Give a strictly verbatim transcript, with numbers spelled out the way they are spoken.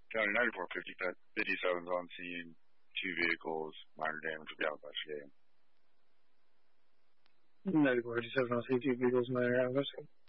County ninety-four fifty-seven's on scene, two vehicles, minor damage will be out investigating. ninety-four fifty-seven on scene, two vehicles, minor damage investigating.